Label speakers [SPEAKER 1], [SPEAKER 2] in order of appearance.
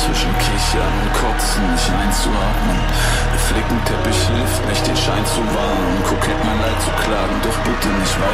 [SPEAKER 1] zwischen Kichern und Kotzen nicht einzuatmen. Der Flickenteppich hilft nicht, den Schein zu wahren. Kokett mein Leid zu klagen, doch bitte nicht weiter.